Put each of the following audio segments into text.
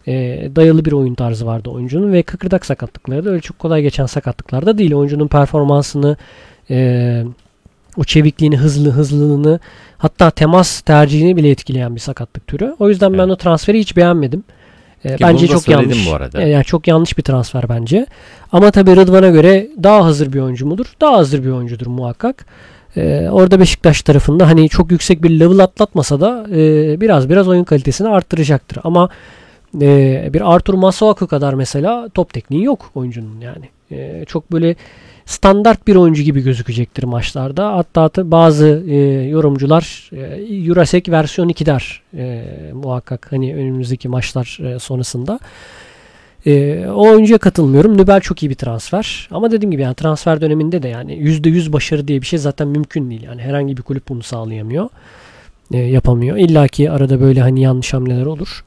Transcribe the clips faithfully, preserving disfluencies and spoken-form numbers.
e, dayalı bir oyun tarzı vardı oyuncunun ve kıkırdak sakatlıkları da öyle çok kolay geçen sakatlıklar da değil. Oyuncunun performansını, e, o çevikliğini, hızlı hızlılığını, hatta temas tercihini bile etkileyen bir sakatlık türü. O yüzden evet. ben o transferi hiç beğenmedim. E, bence çok yanlış. Bu arada. E, yani çok yanlış bir transfer bence. Ama tabii Rıdvan'a göre daha hazır bir oyuncu mudur? Daha hazır bir oyuncudur muhakkak. Ee, orada Beşiktaş tarafında hani çok yüksek bir level atlatmasa da e, biraz biraz oyun kalitesini arttıracaktır. Ama e, bir Artur Masuaku kadar mesela top tekniği yok oyuncunun yani. E, çok böyle standart bir oyuncu gibi gözükecektir maçlarda. Hatta bazı e, yorumcular e, Jurasek versiyon iki der e, muhakkak hani önümüzdeki maçlar e, sonrasında. Ee, o oyuncuya katılmıyorum. Nübel çok iyi bir transfer. Ama dediğim gibi yani transfer döneminde de yani yüzde yüz başarı diye bir şey zaten mümkün değil. Yani herhangi bir kulüp bunu sağlayamıyor. E, yapamıyor. İlla ki arada böyle hani yanlış hamleler olur.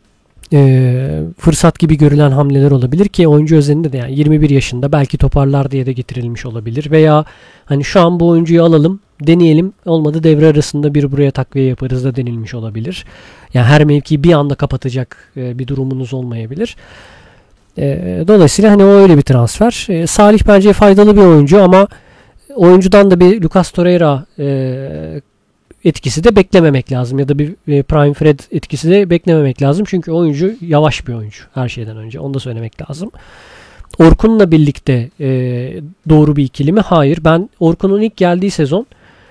E, fırsat gibi görülen hamleler olabilir ki oyuncu özelinde de yani yirmi bir yaşında belki toparlar diye de getirilmiş olabilir. Veya hani şu an bu oyuncuyu alalım, deneyelim. Olmadı devre arasında bir buraya takviye yaparız da denilmiş olabilir. Yani her mevkiyi bir anda kapatacak e, bir durumunuz olmayabilir. E, dolayısıyla hani o öyle bir transfer. E, Salih bence faydalı bir oyuncu ama oyuncudan da bir Lucas Torreira e, etkisi de beklememek lazım. Ya da bir e, Prime Fred etkisi de beklememek lazım. Çünkü oyuncu yavaş bir oyuncu her şeyden önce. Onu da söylemek lazım. Orkun'la birlikte e, doğru bir ikili mi? Hayır. Ben Orkun'un ilk geldiği sezon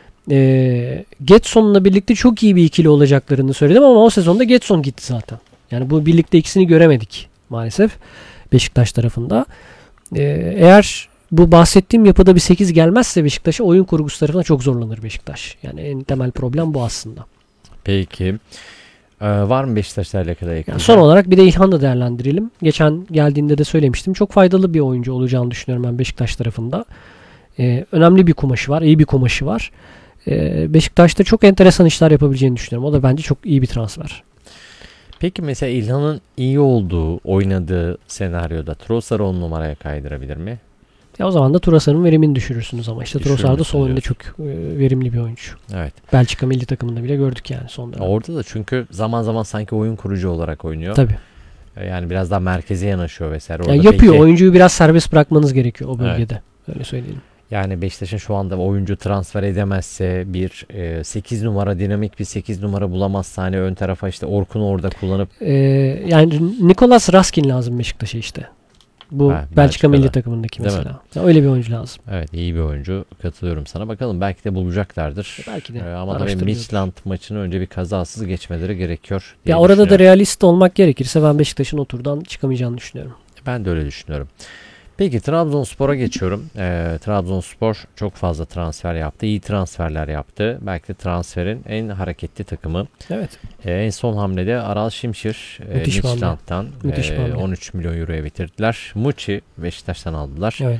e, Getson'la birlikte çok iyi bir ikili olacaklarını söyledim ama o sezonda Getson gitti zaten. Yani bu birlikte ikisini göremedik maalesef Beşiktaş tarafında. E, eğer bu bahsettiğim yapıda bir sekiz gelmezse Beşiktaş'a oyun kurgusu tarafından çok zorlanır Beşiktaş. Yani en temel problem bu aslında. Peki. Ee, var mı Beşiktaş'la alakalı yakında? Yani son olarak bir de İlhan'ı da değerlendirelim. Geçen geldiğinde de söylemiştim. Çok faydalı bir oyuncu olacağını düşünüyorum ben Beşiktaş tarafında. Ee, önemli bir kumaşı var. İyi bir kumaşı var. Ee, Beşiktaş'ta çok enteresan işler yapabileceğini düşünüyorum. O da bence çok iyi bir transfer. Peki mesela İlhan'ın iyi olduğu, oynadığı senaryoda Trossard on numaraya kaydırabilir mi? Ya o zaman da Trossard'ın verimini düşürürsünüz ama işte Trossard da sol önde çok e, verimli bir oyuncu. Evet. Belçika milli takımında bile gördük yani son dönemde. Orada da çünkü zaman zaman sanki oyun kurucu olarak oynuyor. Tabii. Yani biraz daha merkeze yanaşıyor vesaire. Orada yani yapıyor. belki... Oyuncuyu biraz serbest bırakmanız gerekiyor o bölgede. Evet. Öyle söyleyelim. Yani Beşiktaş'ın şu anda oyuncu transfer edemezse bir e, sekiz numara dinamik bir sekiz numara bulamazsa hani ön tarafa işte Orkun'u orada kullanıp. Ee, yani Nicolas Raskin lazım Beşiktaş'a işte. Bu ha, Belçika milli takımındaki mesela. Öyle bir oyuncu lazım. Evet, iyi bir oyuncu. Katılıyorum sana. Bakalım belki de bulacaklardır. Belki de. Ee, ama tabii Midtjylland maçını önce bir kazasız geçmeleri gerekiyor. Ya orada da realist olmak gerekirse ben Beşiktaş'ın o turdan çıkamayacağını düşünüyorum. Ben de öyle düşünüyorum. Peki Trabzonspor'a geçiyorum. Ee, Trabzonspor çok fazla transfer yaptı. İyi transferler yaptı. Belki de transferin en hareketli takımı. Evet. Ee, en son hamlede Aral Şimşir e, Midtjylland'dan e, on üç milyon euroya bitirdiler. Muçi Beşiktaş'tan aldılar. Evet.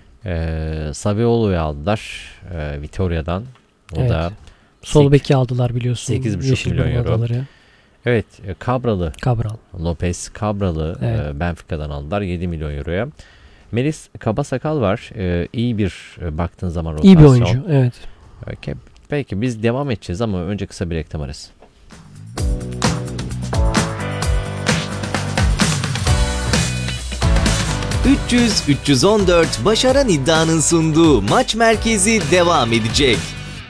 Ee, Saviolo'yu aldılar e, Vitoria'dan. O evet. da sol beki aldılar biliyorsun. sekiz buçuk milyon euro. Adaları. Evet, Cabral'ı. Cabral. Lopez Cabral'ı evet. e, Benfica'dan aldılar yedi milyon euroya. Melis Kabasakal var. Ee, iyi bir e, baktığın zaman rotasyon. İyi bir oyuncu. Evet. Peki, peki biz devam edeceğiz ama önce kısa bir reklam arası. üç yüz üç yüz on dört Başaran İddia'nın sunduğu Maç Merkezi devam edecek.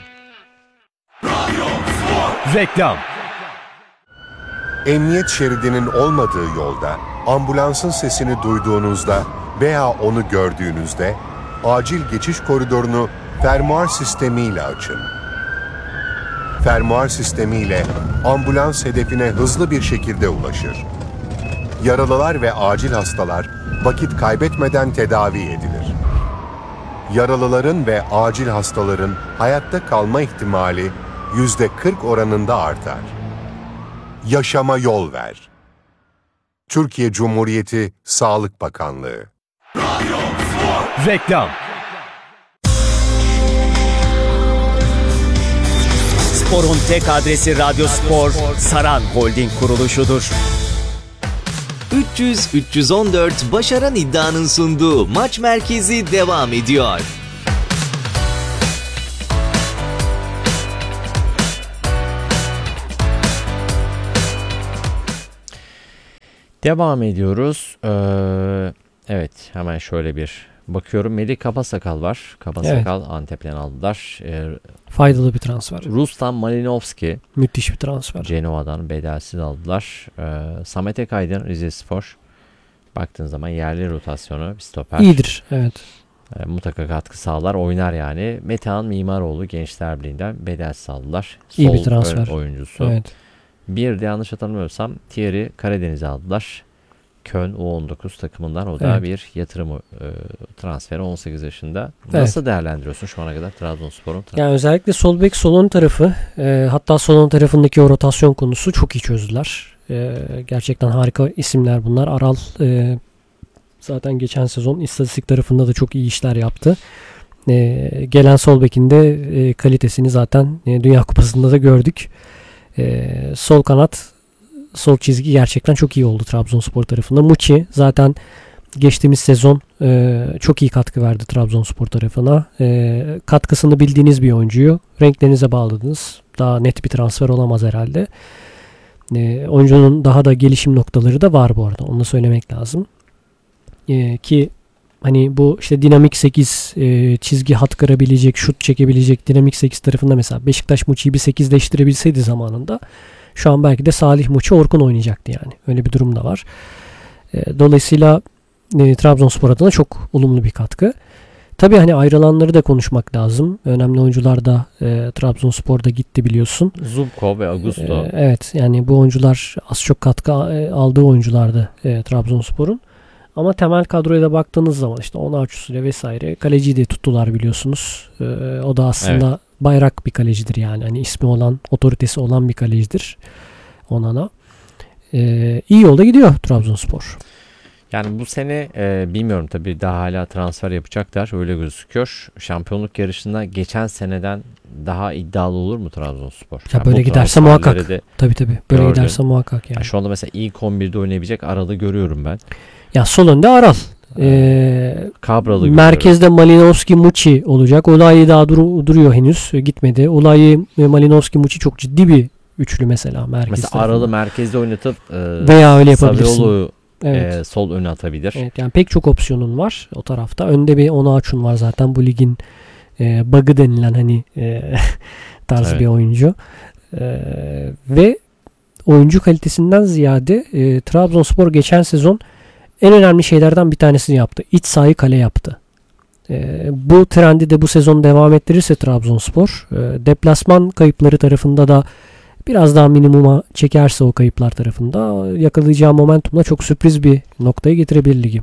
Reklam. Emniyet şeridinin olmadığı yolda ambulansın sesini duyduğunuzda veya onu gördüğünüzde acil geçiş koridorunu fermuar sistemiyle açın. Fermuar sistemiyle ambulans hedefine hızlı bir şekilde ulaşır. Yaralılar ve acil hastalar vakit kaybetmeden tedavi edilir. Yaralıların ve acil hastaların hayatta kalma ihtimali yüzde kırk oranında artar. Yaşama yol ver. Türkiye Cumhuriyeti Sağlık Bakanlığı. Reklam. Spor'un tek adresi Radyo Spor, Saran Holding kuruluşudur. üç yüz üç yüz on dört Başaran İddia'nın sunduğu Maç Merkezi devam ediyor. Devam ediyoruz. Ee, evet hemen şöyle bir bakıyorum. Melih Kabasakal var. Kabasakal evet. Antep'ten aldılar. Ee, Faydalı bir transfer. Ruslan Malinovski. Müthiş bir transfer. Cenova'dan bedelsiz aldılar. Ee, Samet Ekaydın Rizespor. Baktığın zaman yerli rotasyonu bir stoper. İyidir. Evet. E, mutlaka katkı sağlar. Oynar yani. Metehan Mimaroğlu Gençler Birliği'nden bedelsiz aldılar. Sol İyi bir transfer. oyuncusu. Evet. Bir de yanlış hatırlamıyorsam Thierry Karadeniz'i aldılar. Köln U on dokuz takımından. O da evet. bir yatırım e, transferi on sekiz yaşında. Nasıl evet. değerlendiriyorsun şu ana kadar Trabzonspor'un? Yani özellikle sol bek sol ön tarafı e, hatta sol ön tarafındaki o rotasyon konusu çok iyi çözdüler. E, gerçekten harika isimler bunlar. Aral e, zaten geçen sezon istatistik tarafında da çok iyi işler yaptı. E, gelen sol bekin de e, kalitesini zaten e, Dünya Kupası'nda da gördük. E, sol kanat, sol çizgi gerçekten çok iyi oldu Trabzonspor tarafında. Muçi zaten geçtiğimiz sezon e, çok iyi katkı verdi Trabzonspor tarafına. E, katkısını bildiğiniz bir oyuncuyu renklerinize bağladınız. Daha net bir transfer olamaz herhalde. E, oyuncunun daha da gelişim noktaları da var bu arada. Onu da söylemek lazım. E, ki hani bu işte dinamik sekiz e, çizgi hat kırabilecek, şut çekebilecek dinamik sekiz tarafında mesela Beşiktaş Muçi'yi bir sekizleştirebilseydi zamanında şu an belki de Salih Muçi Orkun oynayacaktı yani. Öyle bir durum da var. E, dolayısıyla e, Trabzonspor adına çok olumlu bir katkı. Tabii hani ayrılanları da konuşmak lazım. Önemli oyuncular da e, Trabzonspor'da gitti biliyorsun. Zubko ve Augusto. E, evet yani bu oyuncular az çok katkı e, aldığı oyunculardı e, Trabzonspor'un. Ama temel kadroya da baktığınız zaman işte Onaçu'suyla vesaire kaleciyi de tuttular biliyorsunuz. Ee, o da aslında evet. bayrak bir kalecidir yani. Hani ismi olan, otoritesi olan bir kalecidir Onana. Ee, iyi yolda gidiyor Trabzonspor. Yani bu sene e, bilmiyorum tabii daha hala transfer yapacaklar öyle gözüküyor. Şampiyonluk yarışında geçen seneden daha iddialı olur mu Trabzonspor? Ya yani böyle giderse muhakkak. Tabii tabii. Böyle gördüm. Giderse muhakkak yani. yani. Şu anda mesela ilk on birde oynayabilecek Aral'ı görüyorum ben. Ya sol önde Aral. Ee, Kabralı merkezde Malinovski Muçi olacak. Olayi daha dur- duruyor henüz. Gitmedi. Olayi Malinovski Muçi çok ciddi bir üçlü mesela. Merkez mesela tarafında. Aral'ı merkezde oynatıp e, veya öyle yapabilirsin. Saviolo'yu evet. e, sol öne atabilir. Evet, yani pek çok opsiyonun var o tarafta. Önde bir Onaçun var zaten. Bu ligin e, bug'ı denilen hani e, tarz evet. bir oyuncu. E, ve oyuncu kalitesinden ziyade e, Trabzonspor geçen sezon en önemli şeylerden bir tanesini yaptı. İç sahayı kale yaptı. E, bu trendi de bu sezon devam ettirirse Trabzonspor e, deplasman kayıpları tarafında da biraz daha minimuma çekerse o kayıplar tarafında yakalayacağı momentumla çok sürpriz bir noktaya getirebilir ligi.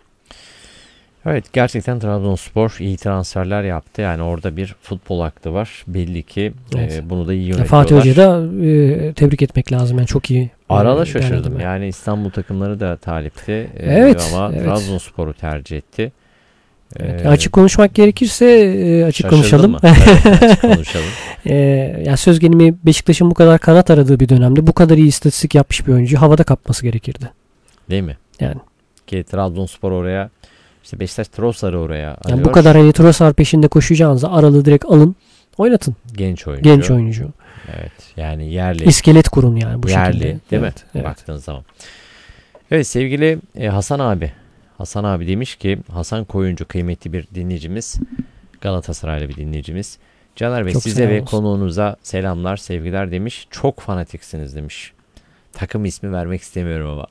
Evet gerçekten Trabzonspor iyi transferler yaptı. Yani orada bir futbol aklı var. Belli ki evet. e, bunu da iyi yönetiyorlar. Fatih Hoca'yı da e, tebrik etmek lazım. Yani çok iyi. Aral'a e, şaşırdım. Yani İstanbul takımları da talipti. E, evet. Ama evet. Trabzonspor'u tercih etti. Evet, açık konuşmak gerekirse e, açık konuşalım. Evet, açık konuşalım. e, yani söz gelimi Beşiktaş'ın bu kadar kanat aradığı bir dönemde bu kadar iyi istatistik yapmış bir oyuncuyu havada kapması gerekirdi. Değil mi? Yani. Ki Trabzonspor oraya işte Beşiktaş Trossard'ı oraya alıyor. Yani bu kadar hani Trossard peşinde koşacağınıza Aral'ı direkt alın oynatın. Genç oyuncu. Genç oyuncu. Evet yani yerli. İskelet kurun yani bu yerli, şekilde. Yerli değil evet, mi? Evet. Baktığın zaman. Evet sevgili e, Hasan abi. Hasan abi demiş ki Hasan Koyuncu kıymetli bir dinleyicimiz. Galatasaraylı bir dinleyicimiz. Caner Bey çok size ve olsun. Konuğunuza selamlar sevgiler demiş. Çok fanatiksiniz demiş. Takım ismi vermek istemiyorum ama.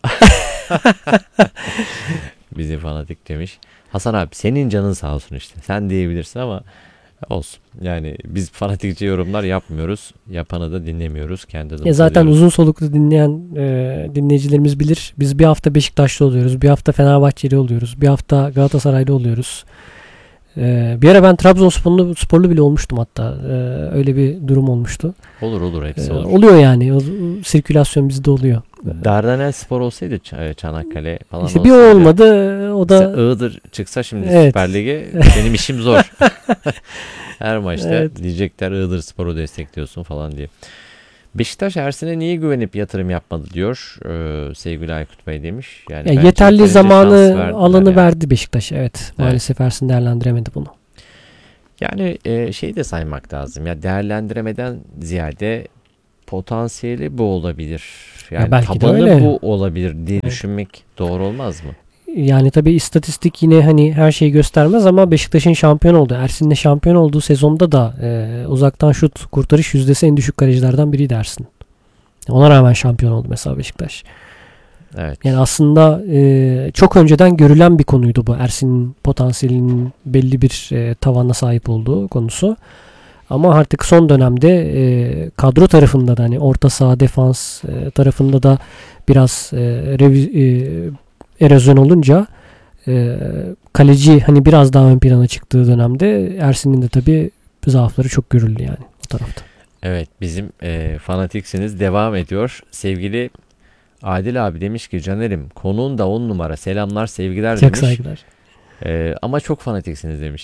Bizi fanatik demiş. Hasan abi senin canın sağ olsun işte. Sen diyebilirsin ama olsun. Yani biz fanatikçe yorumlar yapmıyoruz. Yapanı da dinlemiyoruz. Kendi ya zaten uzun soluklu dinleyen e, dinleyicilerimiz bilir. Biz bir hafta Beşiktaşlı oluyoruz. Bir hafta Fenerbahçeli oluyoruz. Bir hafta Galatasaraylı oluyoruz. E, bir ara ben Trabzonsporlu sporlu bile olmuştum hatta. E, öyle bir durum olmuştu. Olur olur hepsi olur. E, oluyor yani. O, sirkülasyon bizde oluyor. Dardanel Spor olsaydı Çanakkale falan işte olsaydı. Bir o olmadı. O da işte Iğdır çıksa şimdi evet. Süper Lig'e benim işim zor. Her maçta evet. diyecekler Iğdır Spor'u destekliyorsun falan diye. Beşiktaş Ersin'e niye güvenip yatırım yapmadı diyor ee, sevgili Aykut Bey demiş. Yani ya yeterli zamanı alanı yani. verdi Beşiktaş. Evet. Maalesef evet. Ersin değerlendiremedi bunu. Yani e, şeyi de saymak lazım. Ya değerlendiremeden ziyade potansiyeli bu olabilir. Yani belki de tabanı öyle. bu olabilir diye Evet. düşünmek doğru olmaz mı? Yani tabii istatistik yine hani her şeyi göstermez ama Beşiktaş'ın şampiyon oldu. Ersin'le şampiyon olduğu sezonda da e, uzaktan şut kurtarış yüzdesi en düşük kalecilerden biriydi Ersin. Ona rağmen şampiyon oldu mesela Beşiktaş. Evet. Yani aslında e, çok önceden görülen bir konuydu bu. Ersin'in potansiyelinin belli bir e, tavana sahip olduğu konusu. Ama artık son dönemde e, kadro tarafında da hani orta saha defans e, tarafında da biraz e, revi- e, erozyon olunca e, kaleci hani biraz daha ön plana çıktığı dönemde Ersin'in de tabii zaafları çok görüldü yani o tarafta. Evet, bizim e, fanatiksiniz devam ediyor. Sevgili Adil abi demiş ki Caner'im konuğun da on numara selamlar sevgiler Çok demiş. saygılar. E, ama çok fanatiksiniz demiş.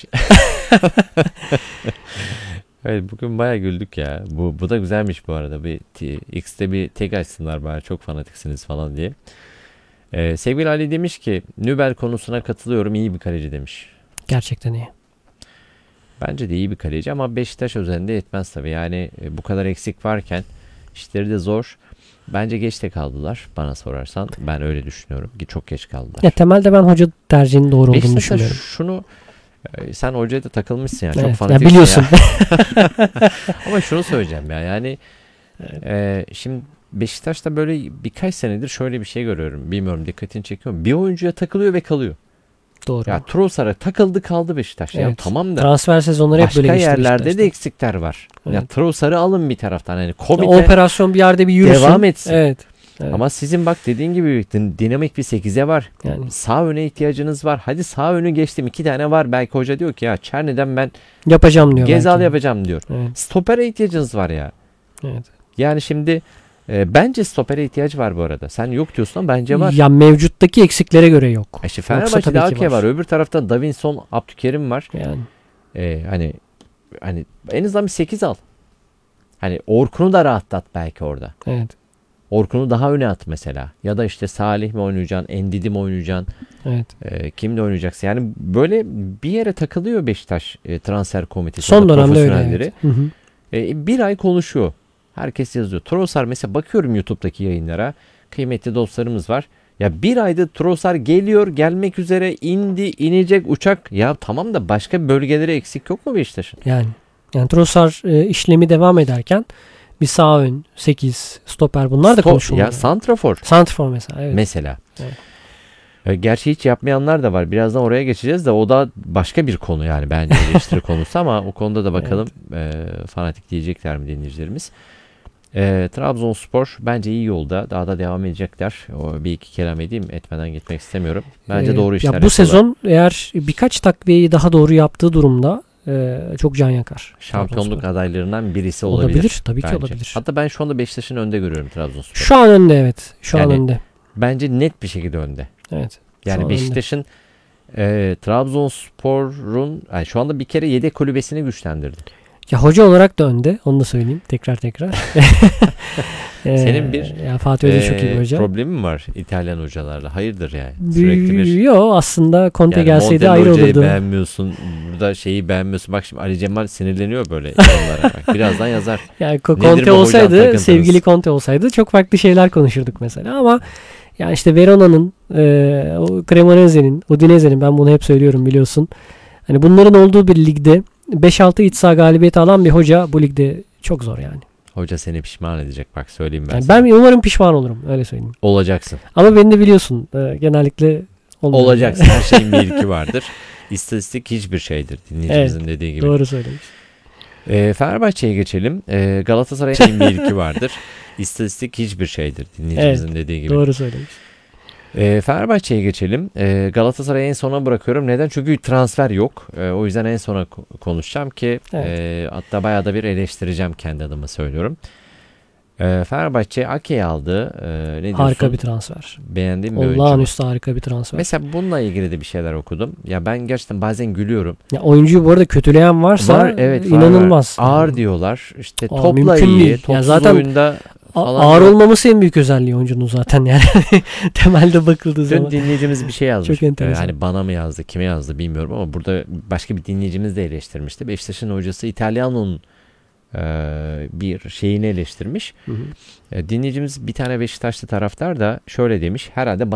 Evet, bugün bayağı güldük ya. Bu bu da güzelmiş bu arada. Bir t- X'te bir tek açsınlar bana çok fanatiksiniz falan diye. E, sevgili Ali demiş ki Nübel konusuna katılıyorum, iyi bir kaleci demiş. Gerçekten iyi. Bence de iyi bir kaleci ama Beşiktaş özelinde yetmez tabii. Yani e, bu kadar eksik varken işleri de zor. Bence geç de kaldılar bana sorarsan. Ben öyle düşünüyorum ki çok geç kaldılar. Ya temelde ben hoca tercihinin doğru olduğunu Beşiktaş'a düşünüyorum. şunu e, sen hocaya da takılmışsın ya. Çok Evet, ya fanatiksin biliyorsun. ya. Ama şunu söyleyeceğim ya. Yani e, şimdi Beşiktaş'ta böyle birkaç senedir şöyle bir şey görüyorum. Bilmiyorum dikkatini çekiyor mu? Bir oyuncuya takılıyor ve kalıyor. Doğru. Ya Trossard'a takıldı kaldı Beşiktaş. Ya Evet. tamam da Transfer sezonları hep başka böyle geçti yerlerde Beşiktaş'ta. de eksikler var. Ya Evet. Trossard'ı alın bir taraftan. Yani Ya komite operasyon bir yerde bir yürüsün. devam etsin. Evet. Evet. Ama sizin bak dediğin gibi din- dinamik bir sekize var. Yani Sağ öne ihtiyacınız var. Hadi sağ önü geçtim. iki tane var. Belki hoca diyor ki ya Çerni'den ben yapacağım diyor Gezal belki. yapacağım diyor. Evet. Stopere ihtiyacınız var ya. Evet. Yani şimdi e, bence stopere ihtiyacı var bu arada. Sen yok diyorsun ama bence var. Ya mevcuttaki eksiklere göre yok. E işte Yoksa Fenerbahçe'de tabii ki Ake var. Öbür tarafta Davinson, Abdülkerim var. Yani E, hani hani en azından bir sekiz al. Hani Orkun'u da rahatlat belki orada. evet. Orkun'u daha öne at mesela. Ya da işte Salih mi oynayacaksın, Endidi mi oynayacaksın, Evet. e, kimle oynayacaksın? Yani böyle bir yere takılıyor Beşiktaş e, transfer komitesi. Son ya da dönemde öyle. profesyonelleri. Evet. Hı hı. E, bir ay konuşuyor. Herkes yazıyor. Trossard mesela bakıyorum YouTube'daki yayınlara. Kıymetli dostlarımız var. Ya bir ayda Trossard geliyor, gelmek üzere, indi, inecek uçak. Ya tamam da başka bölgelere eksik yok mu Beşiktaş'ın? Yani yani Trossard e, işlemi devam ederken bir sağ ön, sekiz, stoper bunlar da Sto- konuşuluyor. Ya santrafor Santrfor mesela. Evet. mesela. Evet. E, Gerçi hiç yapmayanlar da var. Birazdan oraya geçeceğiz de o da başka bir konu yani bence eleştiri konusu ama o konuda da bakalım e, fanatik diyecekler mi dinleyicilerimiz. E, Trabzonspor bence iyi yolda. Daha da devam edecekler. O bir iki kelam edeyim. Etmeden gitmek istemiyorum. Bence Ee, doğru işler ya bu yapıyorlar. sezon eğer birkaç takviyeyi daha doğru yaptığı durumda e, çok can yakar. Şampiyonluk Trabzonspor. adaylarından birisi olabilir. Olabilir, tabii ki bence. olabilir. Hatta ben şu anda Beşiktaş'ın önde görüyorum Trabzonspor. Şu an önde evet. Şu Yani an önde. Bence net bir şekilde önde. Evet. Şu Yani an Beşiktaş'ın e, Trabzonspor'un yani şu anda bir kere yedek kulübesini güçlendirdi. Ya hoca olarak da önde. Onu da söyleyeyim tekrar tekrar. Ee, Senin bir ya Fatih Hoca çok iyi bir Ee, hoca. Problemin mi var İtalyan hocalarla? Hayırdır yani? Sürekli bir Yo aslında Conte yani gelseydi Montella ayrı hocayı olurdu. beğenmiyorsun. Burada şeyi beğenmiyorsun. Bak şimdi Ali Cemal sinirleniyor böyle yorumlara. Bak, birazdan yazar. Yani Ko- Nedir Conte bu hocam olsaydı, takıntınız? sevgili Conte olsaydı çok farklı şeyler konuşurduk mesela ama yani işte Verona'nın, e, o Cremonese'nin, Udinese'nin ben bunu hep söylüyorum biliyorsun. Hani bunların olduğu bir ligde beş altı iç saha galibiyeti alan bir hoca bu ligde çok zor yani. Hoca seni pişman edecek. Bak söyleyeyim ben Yani sana. ben umarım pişman olurum öyle söyleyeyim. Olacaksın. Ama beni de biliyorsun e, genellikle olmuyor. Olacaksın. Her şeyin bir ilki vardır. İstatistik hiçbir şeydir. Dinleyicimizin dediği gibi. Doğru söylemiş. Ee, Fenerbahçe'ye geçelim. Ee, Galatasaray'ın şeyin bir ilki vardır. İstatistik hiçbir şeydir. Dinleyicimizin dediği gibi. Doğru söylemiş. Ee, Fenerbahçe'ye geçelim. Ee, Galatasaray'ı en sona bırakıyorum. Neden? Çünkü transfer yok. Ee, o yüzden en sona ko- konuşacağım ki Evet. e, hatta bayağı da bir eleştireceğim kendi adıma söylüyorum. Ee, Fenerbahçe Ake'yi aldı. Ee, ne diyorsun? Harika bir transfer. Beğendiğim bir oyuncu. Olağanüstü harika bir transfer. Mesela bununla ilgili de bir şeyler okudum. Ya ben gerçekten bazen gülüyorum. Ya oyuncuyu bu arada kötüleyen varsa Var evet var, inanılmaz. var. Ağır diyorlar. İşte Aa, topla mümkün iyi. değil. Ya Topsuz zaten oyunda A- falan. ağır yok. olmaması en büyük özelliği oyuncunun zaten yani. Temelde bakıldığı Dün zaman. dinleyicimiz bir şey yazmış. Çok enteresan. Yani bana mı yazdı, kime yazdı bilmiyorum ama burada başka bir dinleyicimiz de eleştirmişti. Beşiktaş'ın hocası İtalyano'nun e, bir şeyini eleştirmiş. Hı hı. E, dinleyicimiz bir tane Beşiktaşlı taraftar da şöyle demiş. Herhalde